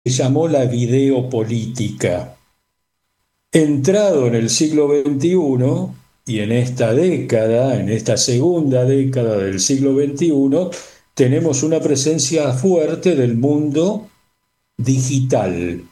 llamó la videopolítica. Entrado en el siglo XXI y en esta década, en esta segunda década del siglo XXI, tenemos una presencia fuerte del mundo digital.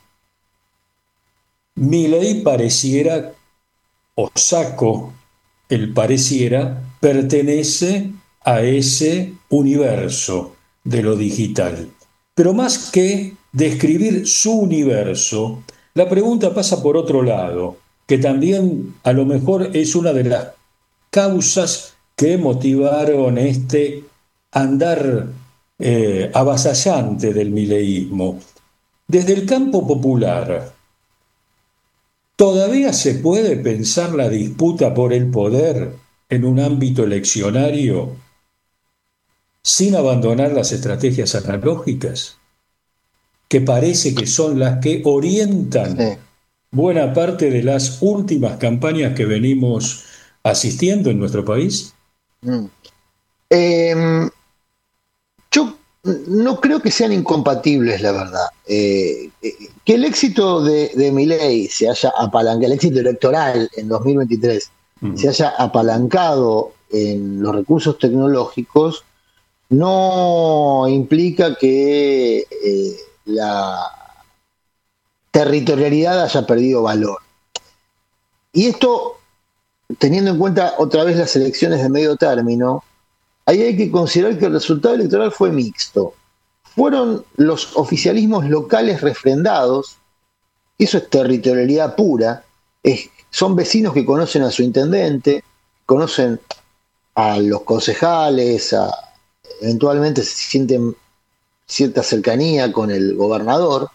Milei pareciera, o Saco, el pareciera, pertenece a ese universo de lo digital. Pero más que describir su universo, la pregunta pasa por otro lado, que también a lo mejor es una de las causas que motivaron este andar avasallante del mileísmo. Desde el campo popular, ¿todavía se puede pensar la disputa por el poder en un ámbito eleccionario sin abandonar las estrategias analógicas, que parece que son las que orientan Sí. buena parte de las últimas campañas que venimos asistiendo en nuestro país? Mm. Em, yo no creo que sean incompatibles, la verdad. Que el éxito de Milei se haya apalancado, el éxito electoral en 2023 se Mm. haya apalancado en los recursos tecnológicos, no implica que la territorialidad haya perdido valor. Y esto, teniendo en cuenta otra vez las elecciones de medio término, ahí hay que considerar que el resultado electoral fue mixto. Fueron los oficialismos locales refrendados, eso es territorialidad pura, son vecinos que conocen a su intendente, conocen a los concejales, eventualmente se sienten cierta cercanía con el gobernador.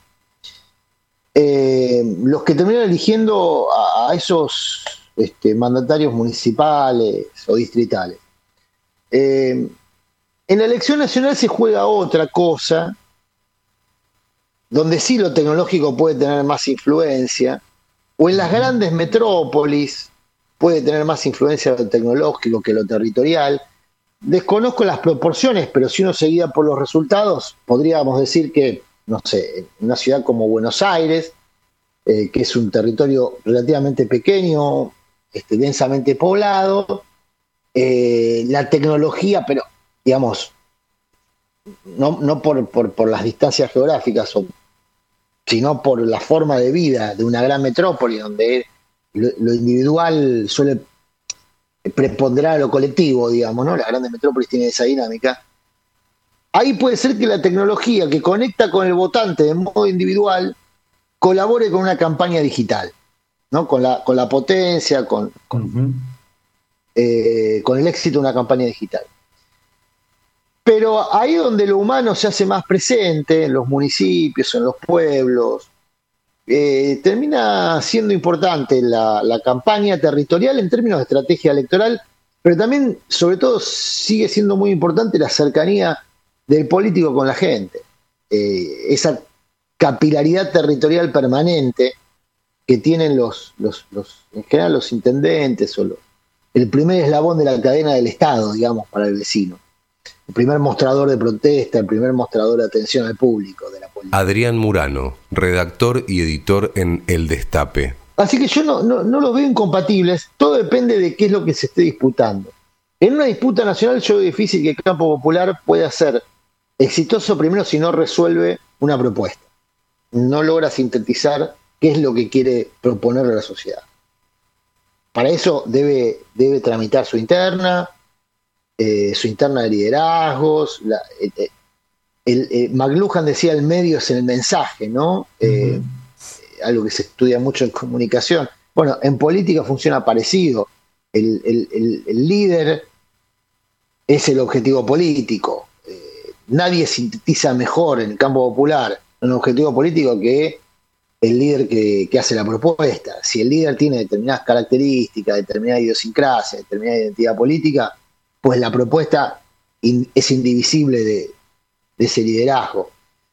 Los que terminan eligiendo a esos mandatarios municipales o distritales. Eh, en la elección nacional se juega otra cosa, donde sí lo tecnológico puede tener más influencia, o en las grandes metrópolis puede tener más influencia lo tecnológico que lo territorial. Desconozco las proporciones, pero si uno se guía por los resultados, podríamos decir que, no sé, en una ciudad como Buenos Aires, que es un territorio relativamente pequeño, densamente poblado, la tecnología, pero digamos, no por las distancias geográficas, sino por la forma de vida de una gran metrópoli donde lo individual suele preponderar a lo colectivo, digamos, ¿no? Las grandes metrópolis tienen esa dinámica. Ahí puede ser que la tecnología que conecta con el votante de modo individual colabore con una campaña digital, ¿no? Con la potencia, Ujú. con el éxito de una campaña digital. Pero ahí donde lo humano se hace más presente, en los municipios, en los pueblos, termina siendo importante la campaña territorial en términos de estrategia electoral, pero también, sobre todo, sigue siendo muy importante la cercanía del político con la gente. Esa capilaridad territorial permanente que tienen en general los intendentes o el primer eslabón de la cadena del Estado, digamos, para el vecino. El primer mostrador de protesta, el primer mostrador de atención al público de la política. Adrián Murano, redactor y editor en El Destape. Así que yo no los veo incompatibles, todo depende de qué es lo que se esté disputando. En una disputa nacional yo veo difícil que el campo popular pueda ser exitoso primero si no resuelve una propuesta, no logra sintetizar qué es lo que quiere proponer a la sociedad. Para eso debe tramitar su interna de liderazgos. McLuhan decía el medio es el mensaje, ¿no? Ujú. Algo que se estudia mucho en comunicación. Bueno, en política funciona parecido. El líder es el objetivo político. Nadie sintetiza mejor en el campo popular un objetivo político que el líder que hace la propuesta. Si el líder tiene determinadas características, determinada idiosincrasia, determinada identidad política, pues la propuesta es indivisible de ese liderazgo.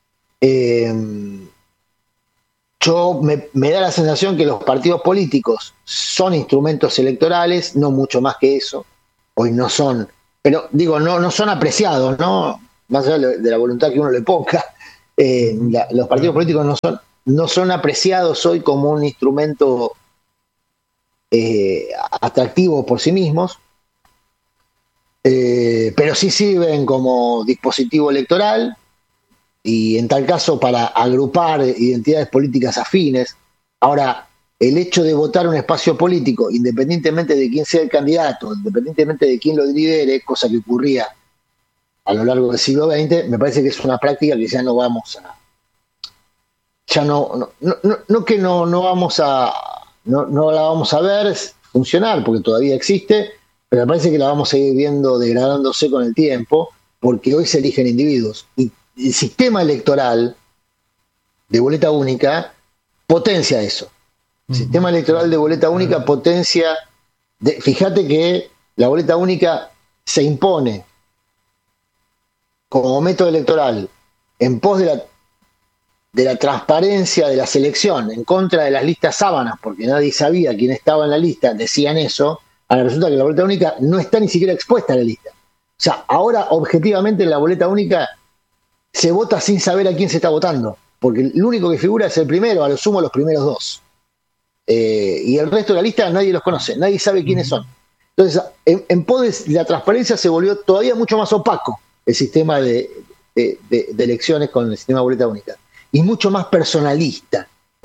Me da la sensación que los partidos políticos son instrumentos electorales, no mucho más que eso. Hoy no son, pero digo, no son apreciados, ¿no? Más allá de la voluntad que uno le ponga. Los partidos políticos no son apreciados hoy como un instrumento atractivo por sí mismos, pero sí sirven como dispositivo electoral y en tal caso para agrupar identidades políticas afines. Ahora, el hecho de votar un espacio político, independientemente de quién sea el candidato, independientemente de quién lo lidere, cosa que ocurría a lo largo del siglo XX, me parece que es una práctica que ya no vamos a... Ya no la vamos a ver funcionar, porque todavía existe, pero me parece que la vamos a ir viendo degradándose con el tiempo, porque hoy se eligen individuos. Y el sistema electoral de boleta única potencia eso. El sistema electoral de boleta única potencia... fíjate que la boleta única se impone como método electoral en pos de la transparencia de la selección, en contra de las listas sábanas, porque nadie sabía quién estaba en la lista, decían eso. Ahora resulta que la boleta única no está ni siquiera expuesta a la lista. O sea, ahora objetivamente en la boleta única se vota sin saber a quién se está votando, porque el único que figura es el primero, a lo sumo los primeros dos. Y el resto de la lista nadie los conoce, nadie sabe quiénes son. Entonces, en pos de la transparencia se volvió todavía mucho más opaco el sistema de elecciones con el sistema de boleta única, y mucho más personalista.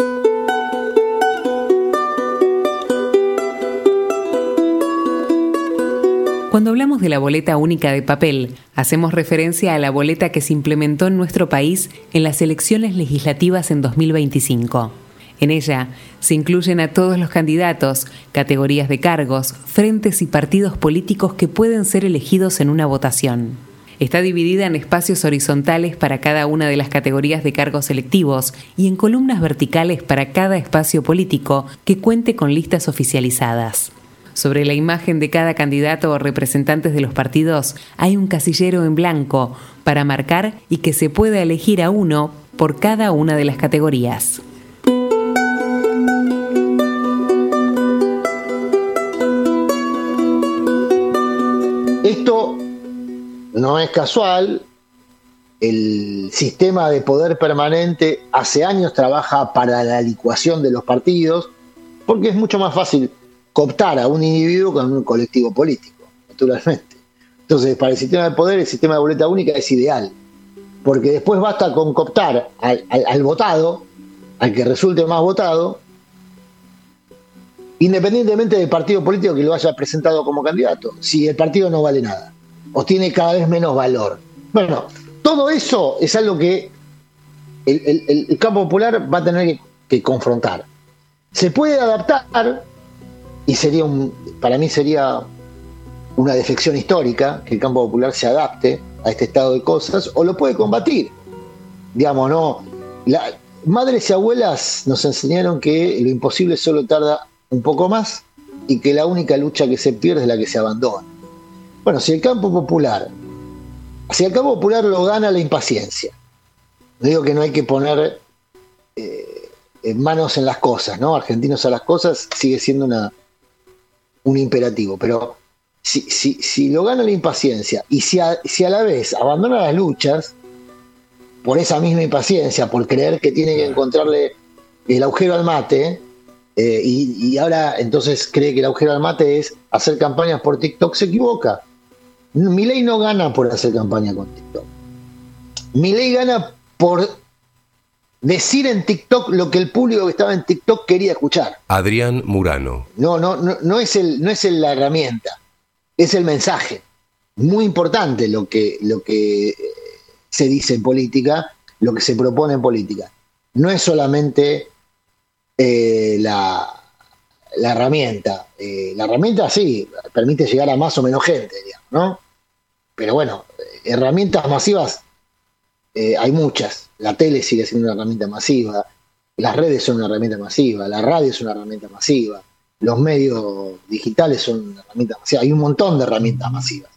Cuando hablamos de la boleta única de papel, hacemos referencia a la boleta que se implementó en nuestro país en las elecciones legislativas en 2025. En ella se incluyen a todos los candidatos, categorías de cargos, frentes y partidos políticos que pueden ser elegidos en una votación. Está dividida en espacios horizontales para cada una de las categorías de cargos electivos y en columnas verticales para cada espacio político que cuente con listas oficializadas. Sobre la imagen de cada candidato o representantes de los partidos hay un casillero en blanco para marcar y que se pueda elegir a uno por cada una de las categorías. Esto no es casual. El sistema de poder permanente hace años trabaja para la licuación de los partidos, porque es mucho más fácil cooptar a un individuo con un colectivo político, naturalmente. Entonces, para el sistema de poder, el sistema de boleta única es ideal, porque después basta con cooptar al votado, al que resulte más votado, independientemente del partido político que lo haya presentado como candidato, si el partido no vale nada o tiene cada vez menos valor. Bueno, todo eso es algo que el campo popular va a tener que confrontar. Se puede adaptar, y para mí sería una defección histórica que el campo popular se adapte a este estado de cosas, o lo puede combatir. Digamos, no. Madres y abuelas nos enseñaron que lo imposible solo tarda un poco más y que la única lucha que se pierde es la que se abandona. Bueno, si el campo popular lo gana la impaciencia, no digo que no hay que poner manos en las cosas, ¿no? Argentinos a las cosas sigue siendo un imperativo, pero si lo gana la impaciencia y si a la vez abandona las luchas por esa misma impaciencia, por creer que tiene que encontrarle el agujero al mate, y ahora entonces cree que el agujero al mate es hacer campañas por TikTok, se equivoca. Milei no gana por hacer campaña con TikTok. Milei gana por decir en TikTok lo que el público que estaba en TikTok quería escuchar. Adrián Murano. No es la herramienta, es el mensaje. Muy importante lo que se dice en política, lo que se propone en política. No es solamente la herramienta. La herramienta sí permite llegar a más o menos gente, digamos, ¿no? Pero bueno, herramientas masivas hay muchas. La tele sigue siendo una herramienta masiva, las redes son una herramienta masiva, la radio es una herramienta masiva, los medios digitales son una herramienta masiva, hay un montón de herramientas masivas.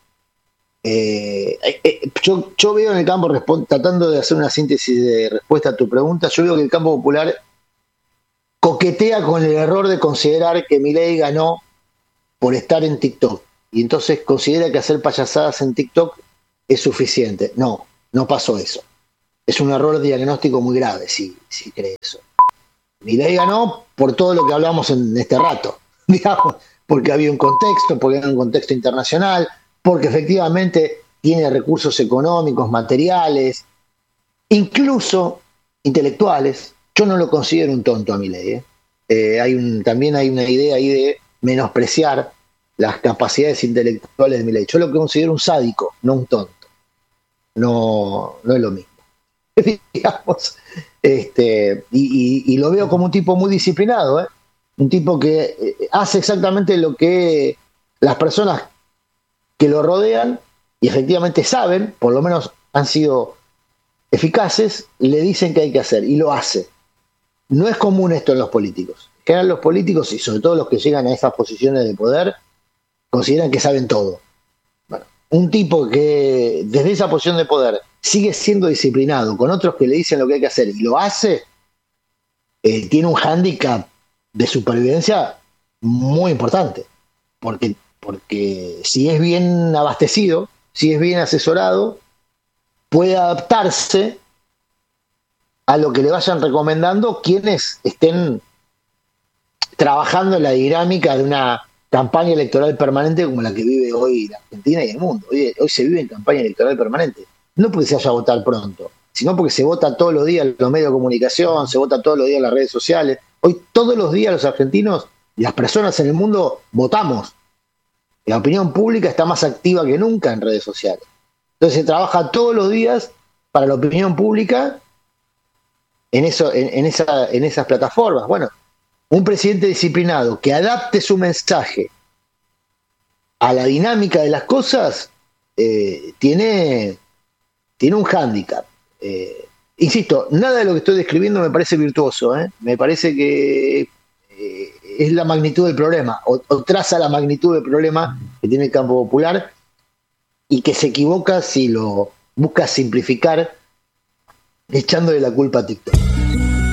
Yo veo en el campo, tratando de hacer una síntesis de respuesta a tu pregunta, yo veo que el campo popular coquetea con el error de considerar que Milei ganó por estar en TikTok, y entonces considera que hacer payasadas en TikTok es suficiente. No pasó eso. es un error diagnóstico muy grave si cree eso. Milei ganó por todo lo que hablamos en este rato, digamos, porque había un contexto, porque era un contexto internacional, porque efectivamente tiene recursos económicos, materiales, incluso intelectuales. Yo no lo considero un tonto a Milei. También hay una idea ahí de menospreciar las capacidades intelectuales de Milei. Yo lo considero un sádico, no un tonto. No es lo mismo. Digamos, y lo veo como un tipo muy disciplinado, un tipo que hace exactamente lo que las personas que lo rodean y efectivamente saben, por lo menos han sido eficaces, le dicen que hay que hacer y lo hace. No es común esto en los políticos. En general los políticos, y sobre todo los que llegan a esas posiciones de poder, consideran que saben todo. Bueno, un tipo que desde esa posición de poder sigue siendo disciplinado con otros que le dicen lo que hay que hacer y lo hace, tiene un hándicap de supervivencia muy importante, porque si es bien abastecido, si es bien asesorado, puede adaptarse a lo que le vayan recomendando quienes estén trabajando en la dinámica de una campaña electoral permanente como la que vive hoy la Argentina y el mundo. Hoy se vive en campaña electoral permanente. No porque se vaya a votar pronto, sino porque se vota todos los días en los medios de comunicación, se vota todos los días en las redes sociales. Hoy todos los días los argentinos y las personas en el mundo votamos. La opinión pública está más activa que nunca en redes sociales. Entonces se trabaja todos los días para la opinión pública en esas plataformas. Bueno, un presidente disciplinado que adapte su mensaje a la dinámica de las cosas tiene un hándicap. Insisto, nada de lo que estoy describiendo me parece virtuoso. Me parece que es la magnitud del problema, o traza la magnitud del problema que tiene el campo popular, y que se equivoca si lo busca simplificar echándole la culpa a TikTok.